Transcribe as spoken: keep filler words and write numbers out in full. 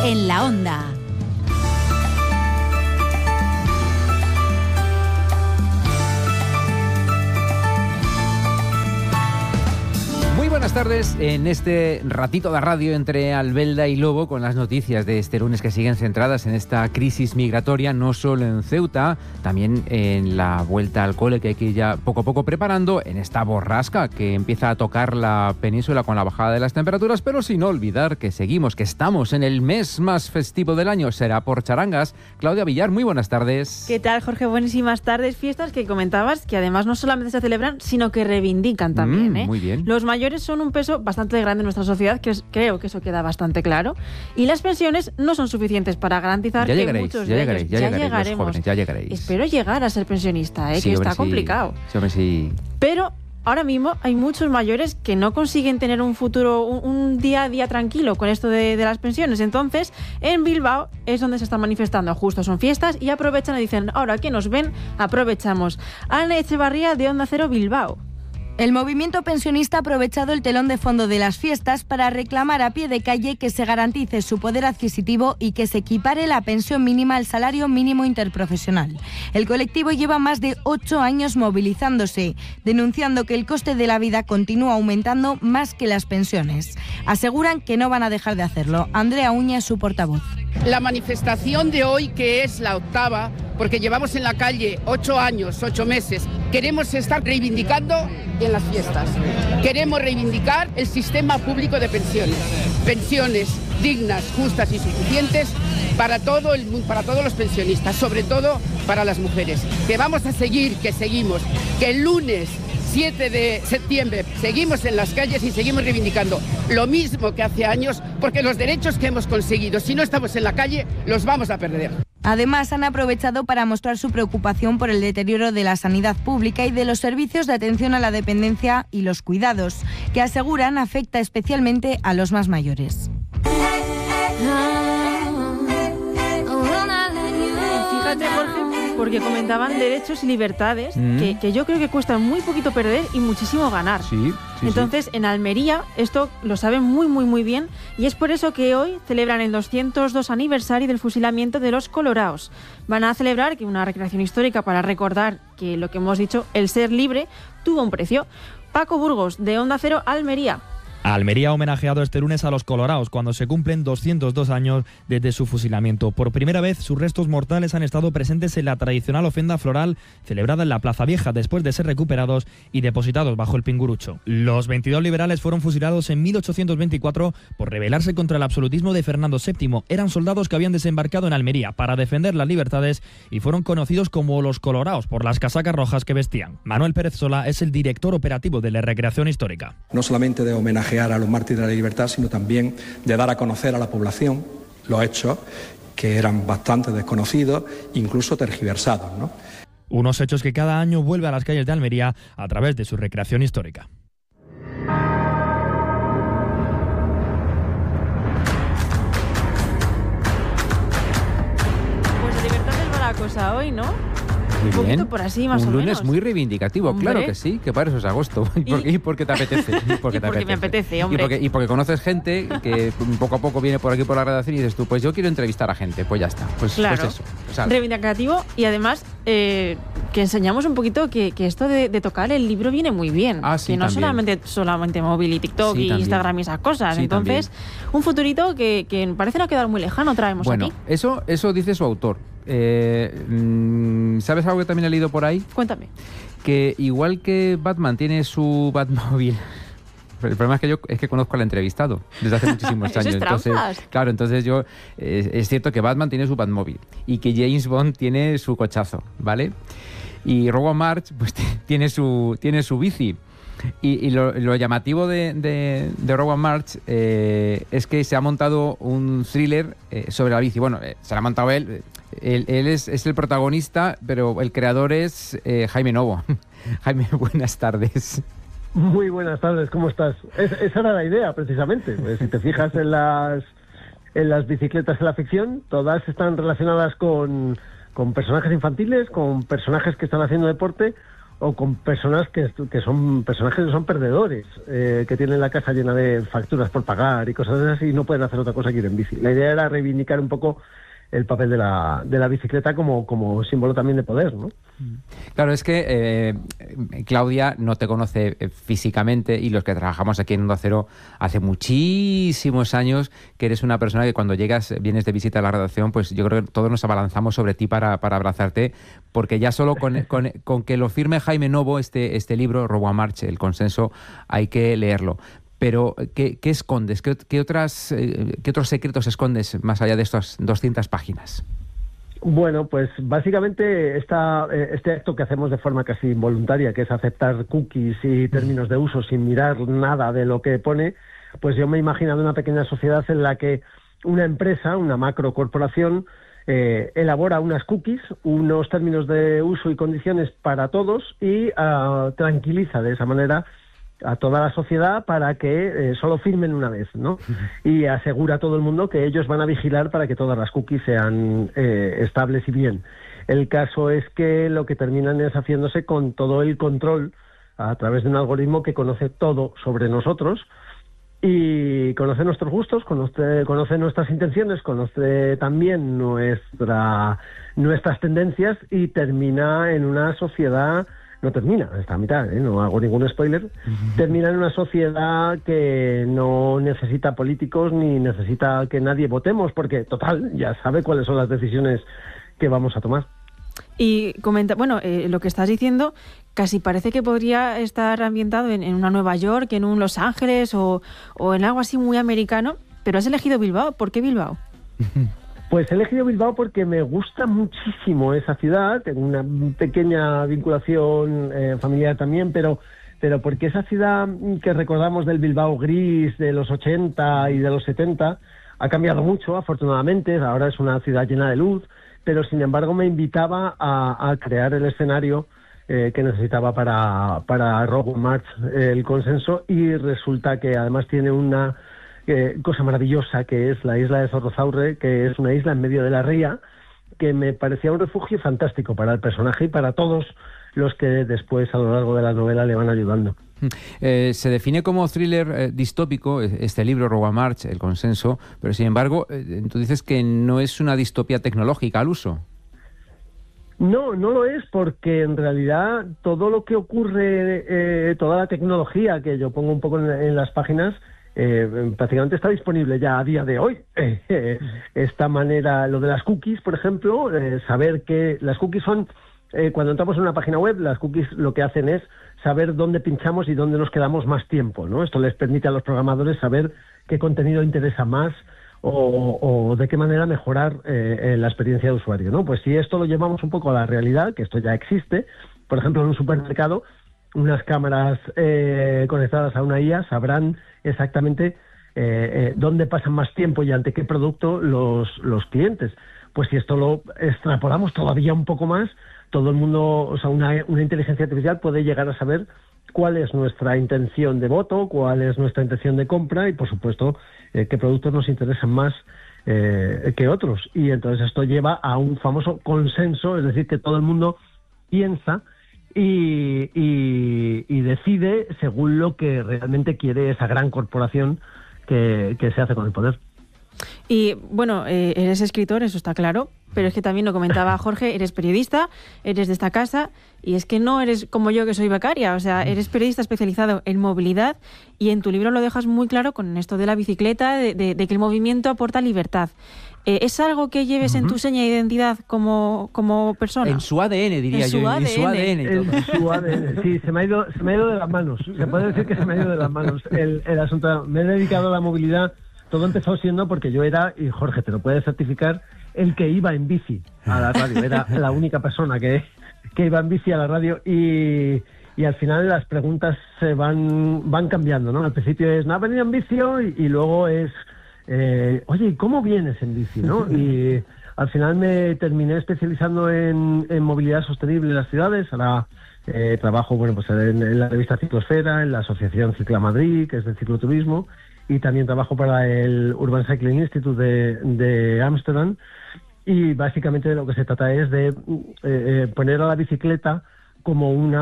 en la Onda. Buenas tardes en este ratito de radio entre Albelda y Lobo con las noticias de este lunes que siguen centradas en esta crisis migratoria, no solo en Ceuta, también en la vuelta al cole que hay que ir ya poco a poco preparando, en esta borrasca que empieza a tocar la península con la bajada de las temperaturas, pero sin olvidar que seguimos, que estamos en el mes más festivo del año, será por charangas. Claudia Villar, muy buenas tardes. ¿Qué tal, Jorge? Buenísimas tardes. Fiestas que comentabas que además no solamente se celebran, sino que reivindican también. Mm, ¿eh? Muy bien. Los mayores son un peso bastante grande en nuestra sociedad, que es, creo que eso queda bastante claro, y las pensiones no son suficientes para garantizar ya que llegaréis, muchos ya de llegaréis, ellos ya, ya llegaréis, llegaremos. los jóvenes, ya llegaréis. Espero llegar a ser pensionista, ¿eh? Sí, que hombre, está sí. complicado. Sí, hombre, sí. Pero ahora mismo hay muchos mayores que no consiguen tener un futuro, un, un día a día tranquilo con esto de, de las pensiones. Entonces, en Bilbao es donde se están manifestando. Justo son fiestas y aprovechan y dicen, ahora que nos ven, aprovechamos. Ana Echevarría, de Onda Cero Bilbao. El movimiento pensionista ha aprovechado el telón de fondo de las fiestas para reclamar a pie de calle que se garantice su poder adquisitivo y que se equipare la pensión mínima al salario mínimo interprofesional. El colectivo lleva más de ocho años movilizándose, denunciando que el coste de la vida continúa aumentando más que las pensiones. Aseguran que no van a dejar de hacerlo. Andrea Uña es su portavoz. La manifestación de hoy, que es la octava, porque llevamos en la calle ocho años, ocho meses, queremos estar reivindicando en las fiestas. Queremos reivindicar el sistema público de pensiones. Pensiones dignas, justas y suficientes para, todo el, para todos los pensionistas, sobre todo para las mujeres. Que vamos a seguir, que seguimos, que el lunes siete de septiembre seguimos en las calles y seguimos reivindicando lo mismo que hace años, porque los derechos que hemos conseguido, si no estamos en la calle, los vamos a perder. Además, han aprovechado para mostrar su preocupación por el deterioro de la sanidad pública y de los servicios de atención a la dependencia y los cuidados, que aseguran afecta especialmente a los más mayores. Fíjate, Jorge, porque comentaban derechos y libertades Mm. que, que yo creo que cuesta muy poquito perder y muchísimo ganar. Sí, sí, Entonces, sí. en Almería, esto lo saben muy, muy, muy bien, y es por eso que hoy celebran el doscientos dos aniversario del fusilamiento de los coloraos. Van a celebrar que una recreación histórica para recordar que lo que hemos dicho, el ser libre, tuvo un precio. Paco Burgos, de Onda Cero, Almería. Almería ha homenajeado este lunes a los coloraos cuando se cumplen doscientos dos años desde su fusilamiento. Por primera vez, sus restos mortales han estado presentes en la tradicional ofrenda floral celebrada en la Plaza Vieja después de ser recuperados y depositados bajo el Pingurucho. Los veintidós liberales fueron fusilados en mil ochocientos veinticuatro por rebelarse contra el absolutismo de Fernando séptimo. Eran soldados que habían desembarcado en Almería para defender las libertades y fueron conocidos como los coloraos por las casacas rojas que vestían. Manuel Pérez Sola es el director operativo de la recreación histórica. No solamente de homenaje a los mártires de la libertad, sino también de dar a conocer a la población los hechos que eran bastante desconocidos, incluso tergiversados, ¿no? Unos hechos que cada año vuelve a las calles de Almería a través de su recreación histórica. Pues de libertades va la cosa hoy, ¿no? Muy Un poquito bien. por así, más Un o lunes menos. muy reivindicativo, Hombre. claro que sí, que para eso es agosto. ¿Y, por, y porque te apetece. Y porque, Y te porque me apetece, hombre. Y porque, y porque conoces gente que poco a poco viene por aquí por la redacción y dices tú, pues yo quiero entrevistar a gente, pues ya está. Pues, Claro. pues eso. Pues ala. Reivindicativo, y además eh, que enseñamos un poquito que, que esto de, de tocar el libro viene muy bien. Ah, sí, que no también. solamente solamente móvil y TikTok Sí, y también. Instagram y esas cosas. Sí, Entonces, un futurito que, que parece no quedar muy lejano traemos Bueno, aquí. eso, eso dice su autor. Eh, mm, ¿Sabes algo que también he leído por ahí? Cuéntame. Que igual que Batman tiene su Batmóvil. El problema es que yo es que conozco al entrevistado desde hace muchísimos Eso es años. Entonces, trampas. claro, entonces yo eh, es cierto que Batman tiene su Batmóvil y que James Bond tiene su cochazo, ¿vale? Y Rowan March pues tiene su tiene su bici. Y, y lo, lo llamativo de, de, de Rowan March eh, es que se ha montado un thriller eh, sobre la bici. Bueno, eh, se la ha montado él. Él, él es, es el protagonista, pero el creador es eh, Jaime Novo. Jaime, buenas tardes. Muy buenas tardes, ¿cómo estás? Es, esa era la idea, precisamente. Pues, si te fijas en las en las bicicletas de la ficción, todas están relacionadas con, con personajes infantiles, con personajes que están haciendo deporte o con personas que, que son personajes que son perdedores, eh, que tienen la casa llena de facturas por pagar y cosas así, y no pueden hacer otra cosa que ir en bici. La idea era reivindicar un poco el papel de la, de la bicicleta como, como símbolo también de poder, ¿no? Claro, es que eh, Claudia no te conoce eh, físicamente, y los que trabajamos aquí en Onda Cero hace muchísimos años que eres una persona que cuando llegas, vienes de visita a la redacción, pues yo creo que todos nos abalanzamos sobre ti para, para abrazarte, porque ya solo con, con, con que lo firme Jaime Novo, este, este libro, Robo a March, El consenso, hay que leerlo. Pero, ¿qué, qué escondes? ¿Qué, qué, otras, eh, ¿Qué otros secretos escondes más allá de estas doscientas páginas? Bueno, pues básicamente esta, este acto que hacemos de forma casi involuntaria, que es aceptar cookies y términos de uso sin mirar nada de lo que pone, pues yo me he imaginado una pequeña sociedad en la que una empresa, una macrocorporación, eh, elabora unas cookies, unos términos de uso y condiciones para todos y uh, tranquiliza de esa manera a toda la sociedad para que eh, solo firmen una vez, ¿no? Y asegura a todo el mundo que ellos van a vigilar para que todas las cookies sean eh, estables y bien. El caso es que lo que terminan es haciéndose con todo el control a través de un algoritmo que conoce todo sobre nosotros y conoce nuestros gustos, conoce, conoce nuestras intenciones, conoce también nuestra, nuestras tendencias y termina en una sociedad... No termina, está a mitad, ¿eh? No hago ningún spoiler. Uh-huh. Termina en una sociedad que no necesita políticos ni necesita que nadie votemos, porque, total, ya sabe cuáles son las decisiones que vamos a tomar. Y comenta, bueno, eh, lo que estás diciendo casi parece que podría estar ambientado en, en una Nueva York, en un Los Ángeles o, o en algo así muy americano, pero has elegido Bilbao. ¿Por qué Bilbao? Pues he elegido Bilbao porque me gusta muchísimo esa ciudad, tengo una pequeña vinculación eh, familiar también, pero, pero porque esa ciudad que recordamos del Bilbao gris de los ochenta y de los setenta ha cambiado mucho, afortunadamente, ahora es una ciudad llena de luz, pero sin embargo me invitaba a, a crear el escenario eh, que necesitaba para, para Robo March, eh, el consenso, y resulta que además tiene una... Eh, cosa maravillosa que es la isla de Zorrozaurre, que es una isla en medio de la ría, que me parecía un refugio fantástico para el personaje y para todos los que después a lo largo de la novela le van ayudando. Eh, se define como thriller eh, distópico este libro, Robo a March, El consenso, pero sin embargo eh, tú dices que no es una distopía tecnológica al uso. No, no lo es, porque en realidad todo lo que ocurre, eh, toda la tecnología que yo pongo un poco en, en las páginas, Eh, prácticamente está disponible ya a día de hoy. Eh, eh, esta manera, lo de las cookies, por ejemplo, eh, saber que las cookies son, eh, cuando entramos en una página web, las cookies lo que hacen es saber dónde pinchamos y dónde nos quedamos más tiempo, ¿no? Esto les permite a los programadores saber qué contenido interesa más o, o de qué manera mejorar eh, la experiencia de usuario, ¿no? Pues si esto lo llevamos un poco a la realidad, que esto ya existe, por ejemplo, en un supermercado, unas cámaras eh, conectadas a una I A sabrán exactamente eh, eh, dónde pasan más tiempo y ante qué producto los, los clientes. Pues si esto lo extrapolamos todavía un poco más, todo el mundo, o sea, una, una inteligencia artificial puede llegar a saber cuál es nuestra intención de voto, cuál es nuestra intención de compra y, por supuesto, eh, qué productos nos interesan más eh, que otros. Y entonces esto lleva a un famoso consenso, es decir, que todo el mundo piensa Y, y, y decide según lo que realmente quiere esa gran corporación que, que se hace con el poder. Y bueno, eh, eres escritor, eso está claro, pero es que también lo comentaba Jorge, eres periodista, eres de esta casa, y es que no eres como yo que soy becaria, o sea, eres periodista especializado en movilidad y en tu libro lo dejas muy claro con esto de la bicicleta, de, de, de que el movimiento aporta libertad. Eh, ¿Es algo que lleves uh-huh. en tu seña de identidad como, como persona? En su A D N, diría en yo. Su A D N. En su A D N. En su A D N. Sí, se me, ha ido, se me ha ido de las manos. Se puede decir que se me ha ido de las manos el, el asunto. Me he dedicado a la movilidad. Todo empezó siendo porque yo era, y Jorge te lo puede certificar, el que iba en bici a la radio. Era la única persona que, que iba en bici a la radio y... Y al final las preguntas se van van cambiando, ¿no? Al principio es, ¿no has venido en bici hoy? Y luego es, eh, oye, ¿y cómo vienes en bici, no? Y al final me terminé especializando en, en movilidad sostenible en las ciudades. Ahora eh, trabajo, bueno, pues en, en la revista Ciclosfera, en la asociación Cicla Madrid, que es de cicloturismo, y también trabajo para el Urban Cycling Institute de, de Ámsterdam. Y básicamente de lo que se trata es de eh, poner a la bicicleta como una